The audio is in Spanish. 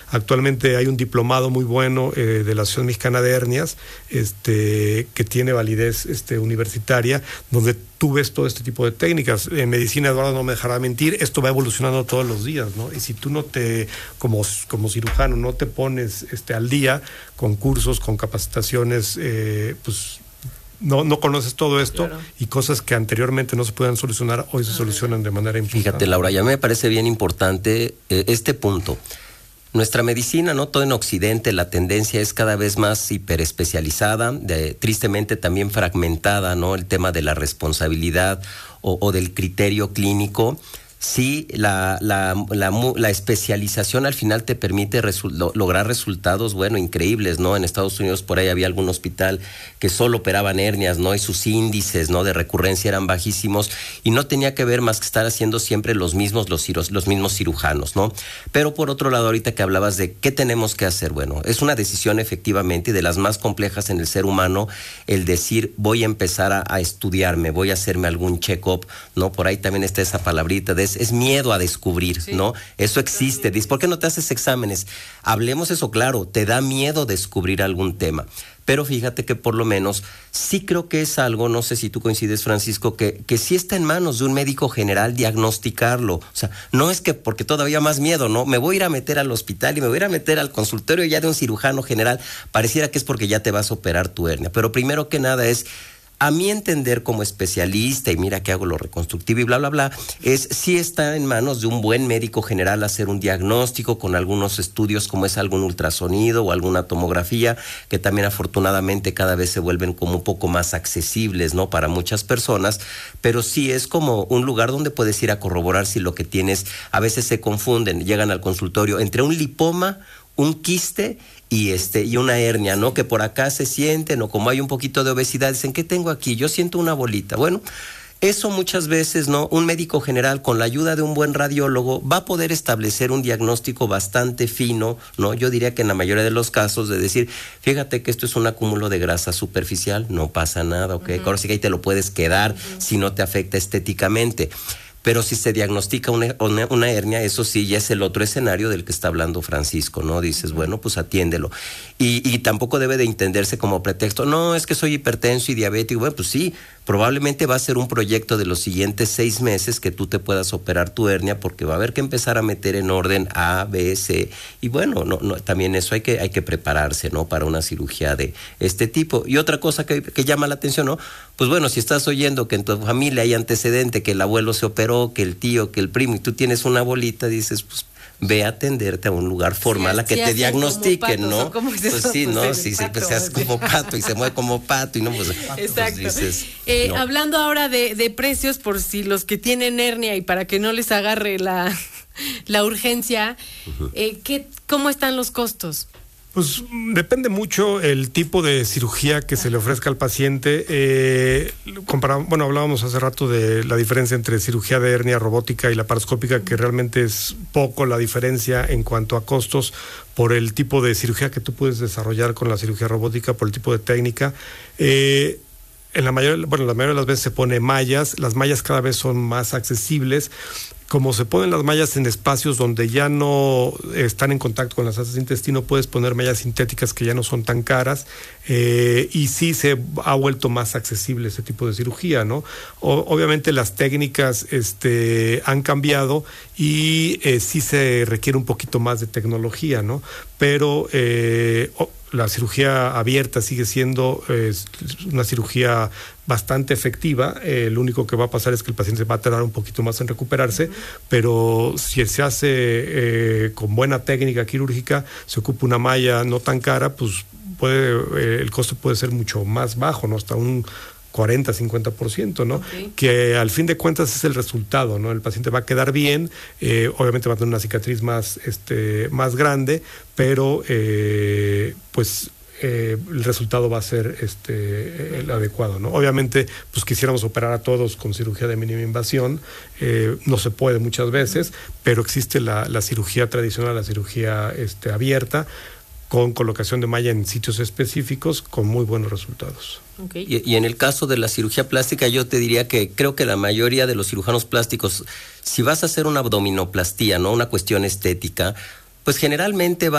Actualmente hay un diplomado muy bueno de la Asociación Mexicana de Hernias, que tiene validez universitaria, donde tú ves todo este tipo de técnicas. En medicina, Eduardo no me dejará mentir, esto va evolucionando todos los días, ¿no? Y si tú no como cirujano, no te pones al día con cursos, con capacitaciones, pues no conoces todo esto, claro. Y cosas que anteriormente no se podían solucionar, hoy se solucionan de manera importante. Fíjate, Laura, ya me parece bien importante este punto. Nuestra medicina, ¿no? Todo en Occidente, la tendencia es cada vez más hiperespecializada, tristemente también fragmentada, ¿no? El tema de la responsabilidad o del criterio clínico. Sí, la especialización al final te permite lograr resultados, increíbles, ¿no? En Estados Unidos por ahí había algún hospital que solo operaban hernias, ¿no? Y sus índices, ¿no? De recurrencia eran bajísimos y no tenía que ver más que estar haciendo siempre los mismos cirujanos, ¿no? Pero por otro lado, ahorita que hablabas de qué tenemos que hacer, es una decisión efectivamente y de las más complejas en el ser humano el decir voy a empezar a estudiarme, voy a hacerme algún check-up, ¿no? Por ahí también está esa palabrita de es miedo a descubrir, sí, ¿no? Eso existe. Dices, ¿por qué no te haces exámenes? Hablemos eso claro, te da miedo descubrir algún tema. Pero fíjate que por lo menos sí creo que es algo, no sé si tú coincides, Francisco, que sí está en manos de un médico general diagnosticarlo. O sea, no es que porque todavía más miedo, ¿no? Me voy a ir a meter al hospital y me voy a ir a meter al consultorio ya de un cirujano general. Pareciera que es porque ya te vas a operar tu hernia. Pero primero que nada es, a mi entender como especialista, y mira que hago lo reconstructivo y bla, bla, bla, sí está en manos de un buen médico general hacer un diagnóstico con algunos estudios como es algún ultrasonido o alguna tomografía, que también afortunadamente cada vez se vuelven como un poco más accesibles, ¿no? Para muchas personas, pero sí es como un lugar donde puedes ir a corroborar si lo que tienes, a veces se confunden, llegan al consultorio entre un lipoma, un quiste y una hernia, ¿no? Que por acá se sienten, o como hay un poquito de obesidad, dicen, ¿qué tengo aquí? Yo siento una bolita. Bueno, eso muchas veces, ¿no? Un médico general con la ayuda de un buen radiólogo va a poder establecer un diagnóstico bastante fino, ¿no? Yo diría que en la mayoría de los casos de decir, fíjate que esto es un acúmulo de grasa superficial, no pasa nada, ¿ok? Ahora sí que ahí te lo puedes quedar si no te afecta estéticamente. Pero si se diagnostica una hernia, eso sí, ya es el otro escenario del que está hablando Francisco, ¿no? Dices, bueno, pues atiéndelo. Y tampoco debe de entenderse como pretexto, no, es que soy hipertenso y diabético. Bueno, pues sí, probablemente va a ser un proyecto de los siguientes 6 meses que tú te puedas operar tu hernia, porque va a haber que empezar a meter en orden A, B, C. Y bueno, también eso hay que prepararse, ¿no? Para una cirugía de este tipo. Y otra cosa que llama la atención, ¿no? Pues bueno, si estás oyendo que en tu familia hay antecedente, que el abuelo se operó, que el tío, que el primo, y tú tienes una bolita, dices, pues ve a atenderte a un lugar formal, sí, a que te diagnostiquen, ¿no? Pues sí, ¿no? Si se hace como pato y se mueve como pato y no, pues... Exacto. Pues dices, no. Hablando ahora de precios, por si los que tienen hernia y para que no les agarre la urgencia, ¿cómo están los costos? Pues depende mucho el tipo de cirugía que se le ofrezca al paciente. Hablábamos hace rato de la diferencia entre cirugía de hernia robótica y laparoscópica, que realmente es poco la diferencia en cuanto a costos por el tipo de cirugía que tú puedes desarrollar con la cirugía robótica, por el tipo de técnica. La mayoría de las veces se pone mallas. Las mallas cada vez son más accesibles. Como se ponen las mallas en espacios donde ya no están en contacto con las heces de intestino, puedes poner mallas sintéticas que ya no son tan caras, y sí se ha vuelto más accesible ese tipo de cirugía, ¿no? Obviamente las técnicas han cambiado y sí se requiere un poquito más de tecnología, ¿no? Pero la cirugía abierta sigue siendo una cirugía bastante efectiva. Lo único que va a pasar es que el paciente va a tardar un poquito más en recuperarse, pero si se hace con buena técnica quirúrgica, se ocupa una malla no tan cara, pues el costo puede ser mucho más bajo, ¿no? Hasta un 40-50%, ¿no? Okay. Que al fin de cuentas es el resultado, ¿no? El paciente va a quedar bien, obviamente va a tener una cicatriz más grande, pero el resultado va a ser el adecuado, ¿no? Obviamente, pues quisiéramos operar a todos con cirugía de mínima invasión, no se puede muchas veces, pero existe la cirugía tradicional, la cirugía abierta, con colocación de malla en sitios específicos, con muy buenos resultados. Okay. Y en el caso de la cirugía plástica, yo te diría que creo que la mayoría de los cirujanos plásticos, si vas a hacer una abdominoplastía, ¿no? Una cuestión estética, pues generalmente va